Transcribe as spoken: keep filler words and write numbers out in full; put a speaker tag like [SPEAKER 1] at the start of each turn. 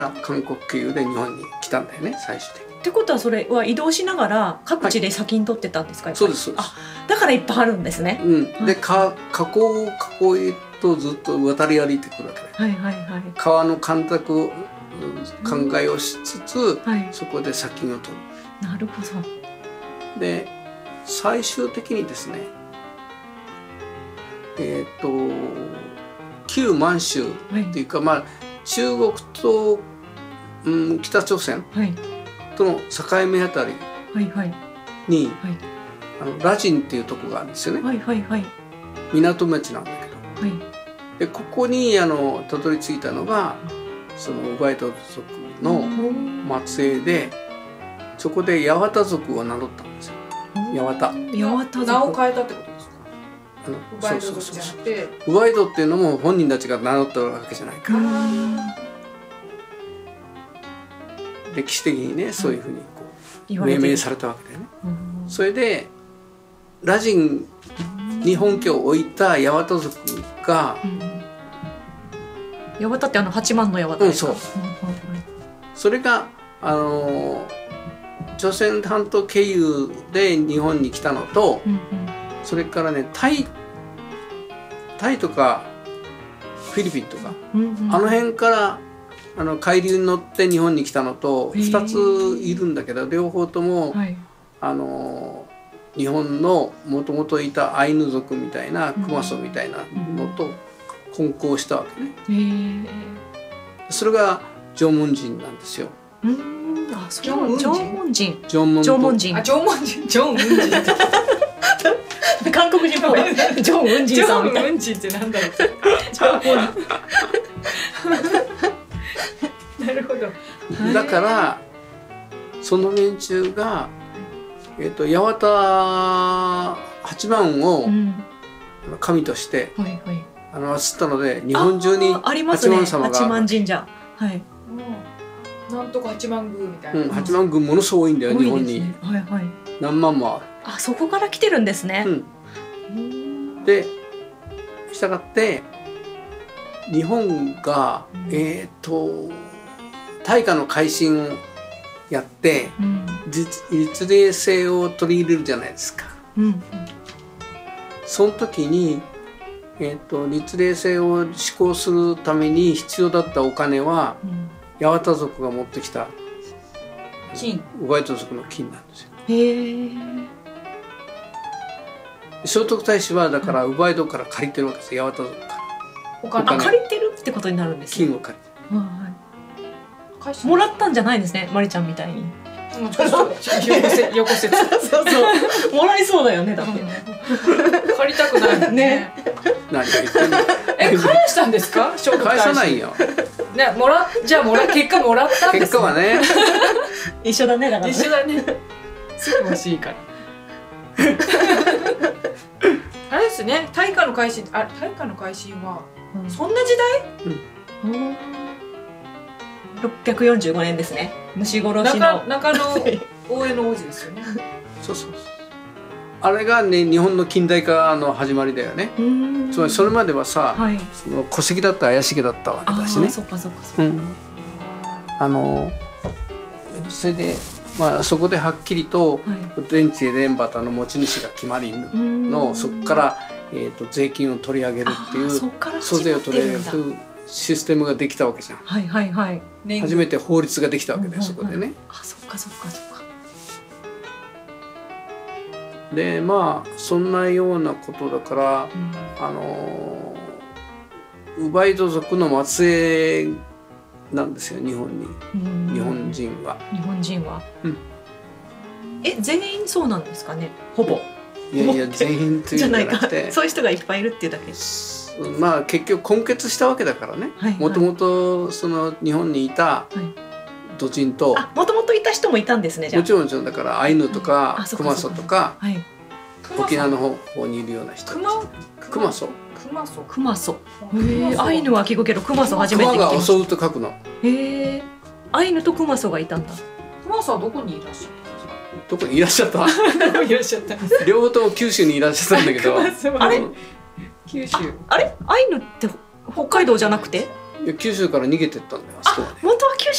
[SPEAKER 1] 韓国経由で日本に来たんだよね、最終的に。
[SPEAKER 2] ってことはそれは移動しながら各地で先に取ってたんですか？
[SPEAKER 1] はい、そうですそうです。
[SPEAKER 2] あ、だからいっぱいあるんですね。
[SPEAKER 1] うん、でか河口を囲いとずっと渡り歩いてくるわけだよ。
[SPEAKER 2] はいはいはい。
[SPEAKER 1] 川の干拓を考えをしつつ、
[SPEAKER 2] はい、
[SPEAKER 1] そこで砂金を取る。
[SPEAKER 2] なるほど。
[SPEAKER 1] で最終的にですね、えっ、ー、と旧満州っていうか、はい、まあ中国と、うん、北朝鮮との境目あたりに、はいはい、あの羅人っていうとこがあるんですよね。はいはいはい、港町なんだけど、はい、でここにあのたどり着いたのがそのウバイト族の末裔で、そこで八幡族を名乗ったんですよ。八幡。
[SPEAKER 2] 八幡族。
[SPEAKER 3] 名を変えたってことですか？
[SPEAKER 1] あの
[SPEAKER 3] ウバイト族じゃなくて。
[SPEAKER 1] ウバイトっていうのも本人たちが名乗ったわけじゃないから。歴史的にね、そういうふうにこう命名されたわけだよね。それで羅人に本拠を置いた八幡族が、
[SPEAKER 2] 八幡ってあの八幡の八幡ですか？
[SPEAKER 1] うん、そう。それがあの朝鮮半島経由で日本に来たのと、うんうん、それからねタイタイとかフィリピンとか、うんうん、あの辺からあの海流に乗って日本に来たのとふたついるんだけど、両方とも、はい、あの日本のもともといたアイヌ族みたいなクマソみたいなのと混交したわけね。うん、それが縄文人なんですよ。
[SPEAKER 2] うん、あ、そう、縄文人。
[SPEAKER 1] 縄文
[SPEAKER 2] 縄文人。
[SPEAKER 3] あ、縄文人。縄文人。
[SPEAKER 2] 韓国人っぽい。縄文人さんみたいな。
[SPEAKER 3] 縄文人ってなんだろう。なるほど。
[SPEAKER 1] だからその連中がえっと八幡八幡を神としてあの祀ったので、日本中に八幡様が
[SPEAKER 2] 八幡神社。はい。
[SPEAKER 3] なんとか八幡宮みたいな。
[SPEAKER 1] うん、八幡宮ものすごい多いんだよ、日本に。
[SPEAKER 2] はいはい。
[SPEAKER 1] 何万もある。
[SPEAKER 2] あ、そこから来てるんですね。
[SPEAKER 1] うん。で、したがって日本が、うん、えっと大化の改新をやって、うん、律令制を取り入れるじゃないですか。うん、その時に、えー、と律令制を施行するために必要だったお金は、うん、八幡族が持ってきた
[SPEAKER 3] 金、
[SPEAKER 1] ウバイト族の金なんですよ。
[SPEAKER 2] へえ。
[SPEAKER 1] 聖徳太子はだからウバイトから借りてるわけですよ、八幡族から。
[SPEAKER 2] お金、あ、借りてるってことになるんですね。
[SPEAKER 1] 金を借りてる。はい、
[SPEAKER 2] もらったんじゃないんですね、まりちゃんみたいに。
[SPEAKER 3] 横説。
[SPEAKER 2] そうそう。もらいそうだよね、だって。
[SPEAKER 3] 借りたくないね。
[SPEAKER 1] 何言ってんの？
[SPEAKER 3] え、返したんですか？
[SPEAKER 1] 返さないよ。
[SPEAKER 3] ね、もら、じゃあもら、結果もらったんです。
[SPEAKER 1] 結果はね。
[SPEAKER 2] 一緒だね、だから。
[SPEAKER 3] 一緒だね。すぐ欲しいから。あれですね、大化の改新、あ、大化の改新はそんな時代？うん。
[SPEAKER 2] ろっぴゃくよんじゅうごねんですね。虫殺しの
[SPEAKER 3] 中野大江の王子ですよね。
[SPEAKER 1] そうそうそう。あれがね、日本の近代化の始まりだよね。つまりそれまではさ、はい、その戸籍だったら怪しげだったわけだしね。
[SPEAKER 2] そっかそっかそっか。うん、
[SPEAKER 1] あのそれでまあそこではっきりと田地田畑の持ち主が決まりの、そこからえっと税金を取り上げるっていう租税を取り上げるというシステムができたわけじゃん。
[SPEAKER 2] はいはいはい。
[SPEAKER 1] 初めて法律ができたわけだよ、そこでね。
[SPEAKER 2] あ、そっかそっかそっか。
[SPEAKER 1] でまあそんなようなことだから、うん、あのウバイト族の末裔なんですよ、日本に。日本人は。
[SPEAKER 2] 日本人は。うん、え、全員そうなんですかね、ほぼ。
[SPEAKER 1] いやいや、全員というんじゃなくて、
[SPEAKER 2] そういう人がいっぱいいるっていうだけ。
[SPEAKER 1] まあ結局根血したわけだからね。もともとその日本にいた土人と、
[SPEAKER 2] もともといた人もいたんですね。じゃあ
[SPEAKER 1] もちろんもちろん、だからアイヌとかクマソとか沖縄の方にいるような人。クマソ。
[SPEAKER 3] クマソ。
[SPEAKER 2] クマソ。へえ。アイヌは聞くけどクマソ初めて聞きました。
[SPEAKER 1] クマが襲うと書くの。
[SPEAKER 2] へえ。アイヌとクマソがいたんだ。
[SPEAKER 3] クマソはどこにいらっしゃった？
[SPEAKER 1] どこにいらっしゃった？
[SPEAKER 3] いらっしゃった。
[SPEAKER 1] 両方とも九州にいらっしゃったんだけど。
[SPEAKER 2] あれ？
[SPEAKER 3] 九州。
[SPEAKER 2] あれ？アイヌって北海道じゃなくて？
[SPEAKER 1] いや、九州から逃げてったんだよ、あそこはね。
[SPEAKER 2] 本